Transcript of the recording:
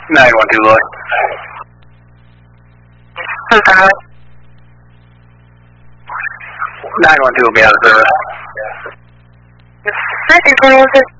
912 Lloyd. Okay. 912 will be out of service. 1921.